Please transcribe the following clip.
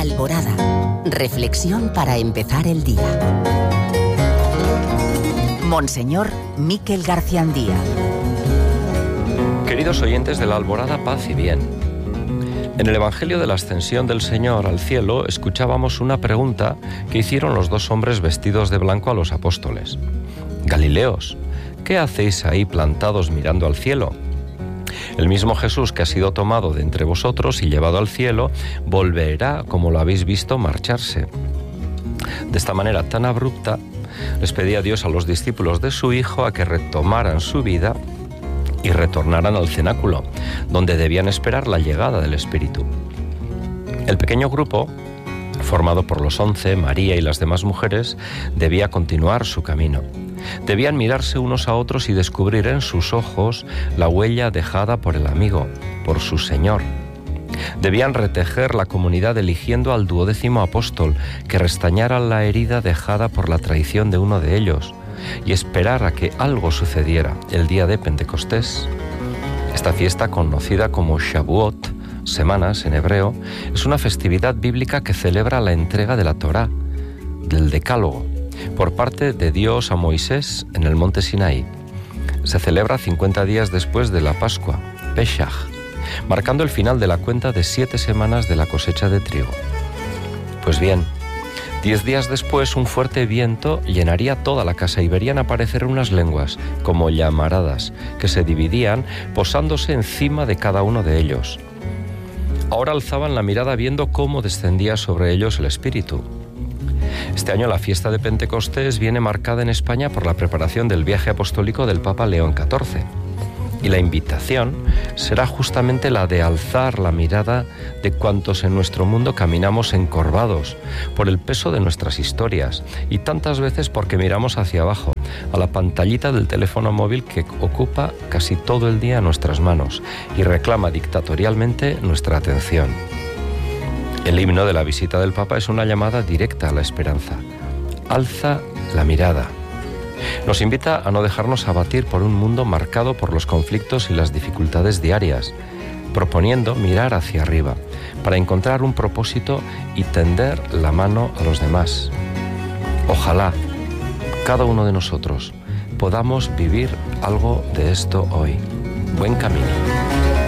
Alborada. Reflexión para empezar el día. Monseñor Miquel Garciandía. Queridos oyentes de la Alborada, paz y bien. En el Evangelio de la Ascensión del Señor al cielo escuchábamos una pregunta que hicieron los dos hombres vestidos de blanco a los apóstoles. Galileos, ¿qué hacéis ahí plantados mirando al cielo? El mismo Jesús que ha sido tomado de entre vosotros y llevado al cielo, volverá como lo habéis visto marcharse. De esta manera tan abrupta, les pedía Dios a los discípulos de su Hijo a que retomaran su vida y retornaran al cenáculo, donde debían esperar la llegada del Espíritu. El pequeño grupo, formado por los 11, María y las demás mujeres, debía continuar su camino. Debían mirarse unos a otros y descubrir en sus ojos la huella dejada por el amigo, por su Señor. Debían retejer la comunidad eligiendo al 12º apóstol que restañara la herida dejada por la traición de uno de ellos y esperar a que algo sucediera el día de Pentecostés. Esta fiesta, conocida como Shavuot, semanas en hebreo, es una festividad bíblica que celebra la entrega de la Torá, del Decálogo, por parte de Dios a Moisés en el monte Sinaí. Se celebra 50 días después de la Pascua, Pesach, marcando el final de la cuenta de 7 semanas de la cosecha de trigo. Pues bien, 10 días después un fuerte viento llenaría toda la casa y verían aparecer unas lenguas, como llamaradas, que se dividían posándose encima de cada uno de ellos. Ahora alzaban la mirada viendo cómo descendía sobre ellos el Espíritu. Este año la fiesta de Pentecostés viene marcada en España por la preparación del viaje apostólico del Papa León XIV. Y la invitación será justamente la de alzar la mirada de cuantos en nuestro mundo caminamos encorvados por el peso de nuestras historias y tantas veces porque miramos hacia abajo, a la pantallita del teléfono móvil que ocupa casi todo el día nuestras manos y reclama dictatorialmente nuestra atención. El himno de la visita del Papa es una llamada directa a la esperanza. Alza la mirada. Nos invita a no dejarnos abatir por un mundo marcado por los conflictos y las dificultades diarias, proponiendo mirar hacia arriba para encontrar un propósito y tender la mano a los demás. Ojalá cada uno de nosotros podamos vivir algo de esto hoy. Buen camino.